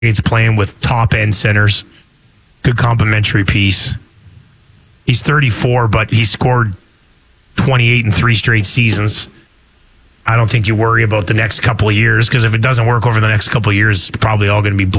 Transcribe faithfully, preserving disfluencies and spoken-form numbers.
It's playing with top end centers. Good complementary piece. He's thirty-four, but he scored twenty-eight in three straight seasons. I don't think you worry about the next couple of years, because if it doesn't work over the next couple of years, it's probably all going to be